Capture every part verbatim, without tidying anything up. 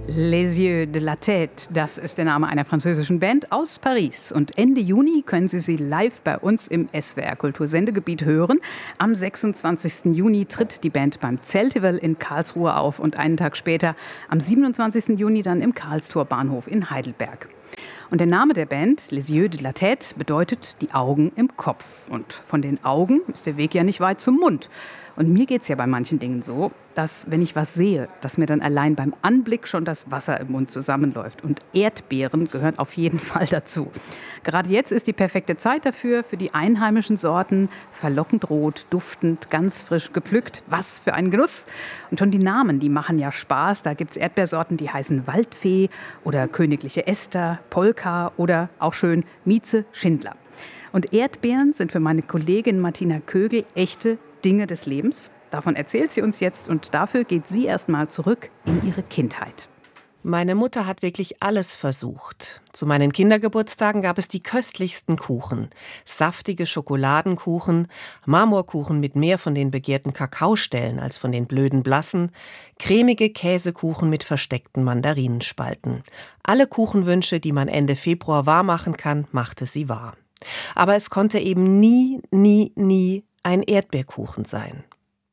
Les Yeux de la Tête, das ist der Name einer französischen Band aus Paris. Und Ende Juni können Sie sie live bei uns im S W R Kultursendegebiet hören. Am sechsundzwanzigsten Juni tritt die Band beim Zeltival in Karlsruhe auf und einen Tag später, am siebenundzwanzigsten Juni, dann im Karlstor Bahnhof in Heidelberg. Und der Name der Band, Les Yeux de la Tête, bedeutet die Augen im Kopf. Und von den Augen ist der Weg ja nicht weit zum Mund. Und mir geht's ja bei manchen Dingen so, dass, wenn ich was sehe, dass mir dann allein beim Anblick schon das Wasser im Mund zusammenläuft. Und Erdbeeren gehören auf jeden Fall dazu. Gerade jetzt ist die perfekte Zeit dafür, für die einheimischen Sorten. Verlockend rot, duftend, ganz frisch gepflückt. Was für ein Genuss. Und schon die Namen, die machen ja Spaß. Da gibt's Erdbeersorten, die heißen Waldfee oder Königliche Esther, Polka oder auch schön Mieze Schindler. Und Erdbeeren sind für meine Kollegin Martina Kögel echte Dinge des Lebens. Davon erzählt sie uns jetzt und dafür geht sie erst mal zurück in ihre Kindheit. Meine Mutter hat wirklich alles versucht. Zu meinen Kindergeburtstagen gab es die köstlichsten Kuchen. Saftige Schokoladenkuchen, Marmorkuchen mit mehr von den begehrten Kakaostellen als von den blöden blassen, cremige Käsekuchen mit versteckten Mandarinenspalten. Alle Kuchenwünsche, die man Ende Februar wahrmachen kann, machte sie wahr. Aber es konnte eben nie, nie, nie ein Erdbeerkuchen sein.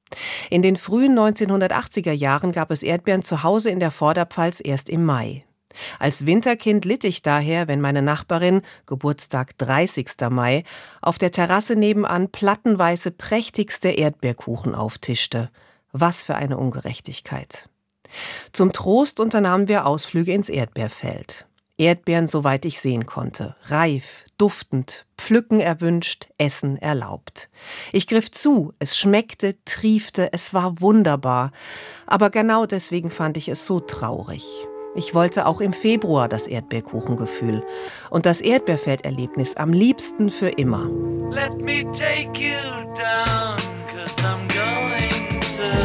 In den frühen neunzehnhundertachtziger Jahren gab es Erdbeeren zu Hause in der Vorderpfalz erst im Mai. Als Winterkind litt ich daher, wenn meine Nachbarin, Geburtstag dreißigsten Mai, auf der Terrasse nebenan plattenweise prächtigste Erdbeerkuchen auftischte. Was für eine Ungerechtigkeit. Zum Trost unternahmen wir Ausflüge ins Erdbeerfeld. Erdbeeren, soweit ich sehen konnte. Reif, duftend, pflücken erwünscht, essen erlaubt. Ich griff zu, es schmeckte, triefte, es war wunderbar. Aber genau deswegen fand ich es so traurig. Ich wollte auch im Februar das Erdbeerkuchengefühl und das Erdbeerfelderlebnis am liebsten für immer. Let me take you down, 'cause I'm going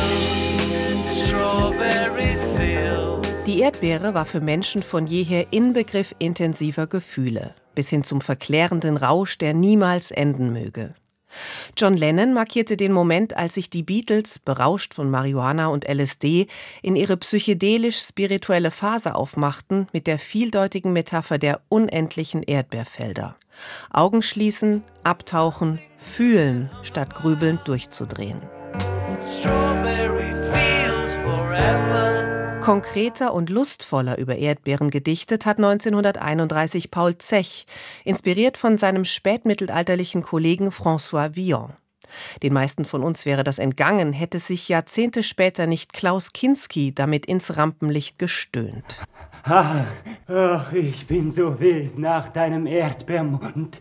to Strawberry Field. Die Erdbeere war für Menschen von jeher Inbegriff intensiver Gefühle, bis hin zum verklärenden Rausch, der niemals enden möge. John Lennon markierte den Moment, als sich die Beatles, berauscht von Marihuana und L S D, in ihre psychedelisch-spirituelle Phase aufmachten, mit der vieldeutigen Metapher der unendlichen Erdbeerfelder. Augen schließen, abtauchen, fühlen, statt grübelnd durchzudrehen. Strawberry fields forever. Konkreter und lustvoller über Erdbeeren gedichtet hat neunzehnhunderteinunddreißig Paul Zech, inspiriert von seinem spätmittelalterlichen Kollegen François Villon. Den meisten von uns wäre das entgangen, hätte sich Jahrzehnte später nicht Klaus Kinski damit ins Rampenlicht gestöhnt. Ach, ach, ich bin so wild nach deinem Erdbeermund.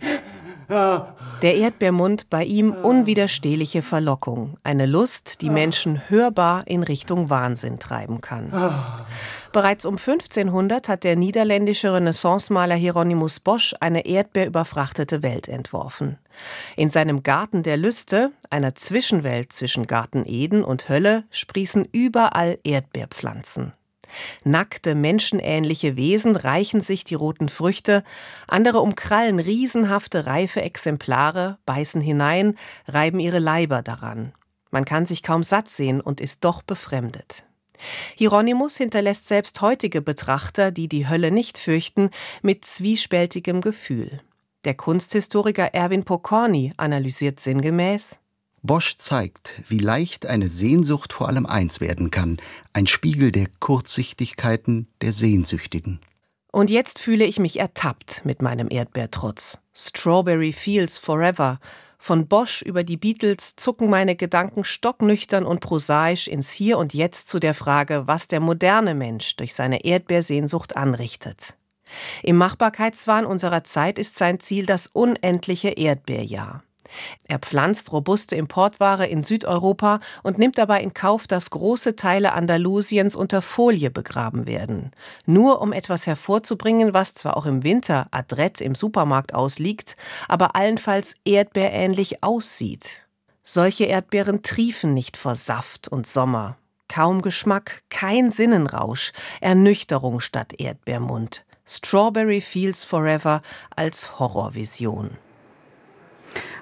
Der Erdbeermund, bei ihm unwiderstehliche Verlockung. Eine Lust, die Menschen hörbar in Richtung Wahnsinn treiben kann. Bereits um fünfzehnhundert hat der niederländische Renaissancemaler Hieronymus Bosch eine erdbeerüberfrachtete Welt entworfen. In seinem Garten der Lüste, einer Zwischenwelt zwischen Garten Eden und Hölle, sprießen überall Erdbeerpflanzen. Nackte, menschenähnliche Wesen reichen sich die roten Früchte, andere umkrallen riesenhafte, reife Exemplare, beißen hinein, reiben ihre Leiber daran. Man kann sich kaum satt sehen und ist doch befremdet. Hieronymus hinterlässt selbst heutige Betrachter, die die Hölle nicht fürchten, mit zwiespältigem Gefühl. Der Kunsthistoriker Erwin Pokorny analysiert sinngemäß: Bosch zeigt, wie leicht eine Sehnsucht vor allem eins werden kann, ein Spiegel der Kurzsichtigkeiten der Sehnsüchtigen. Und jetzt fühle ich mich ertappt mit meinem Erdbeertrotz. Strawberry Fields Forever. Von Bosch über die Beatles zucken meine Gedanken stocknüchtern und prosaisch ins Hier und Jetzt zu der Frage, was der moderne Mensch durch seine Erdbeersehnsucht anrichtet. Im Machbarkeitswahn unserer Zeit ist sein Ziel das unendliche Erdbeerjahr. Er pflanzt robuste Importware in Südeuropa und nimmt dabei in Kauf, dass große Teile Andalusiens unter Folie begraben werden. Nur um etwas hervorzubringen, was zwar auch im Winter adrett im Supermarkt ausliegt, aber allenfalls erdbeerähnlich aussieht. Solche Erdbeeren triefen nicht vor Saft und Sommer. Kaum Geschmack, kein Sinnenrausch, Ernüchterung statt Erdbeermund. Strawberry Fields Forever als Horrorvision.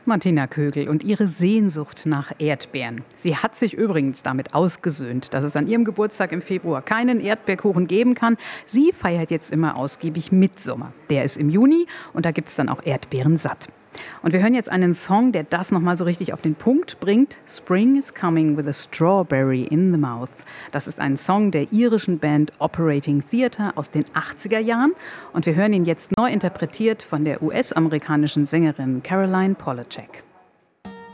Martina Kögel und ihre Sehnsucht nach Erdbeeren. Sie hat sich übrigens damit ausgesöhnt, dass es an ihrem Geburtstag im Februar keinen Erdbeerkuchen geben kann. Sie feiert jetzt immer ausgiebig Mitsommer. Der ist im Juni und da gibt es dann auch Erdbeeren satt. Und wir hören jetzt einen Song, der das nochmal so richtig auf den Punkt bringt. Spring is coming with a strawberry in the mouth. Das ist ein Song der irischen Band Operating Theatre aus den achtziger Jahren. Und wir hören ihn jetzt neu interpretiert von der U S-amerikanischen Sängerin Caroline Polachek.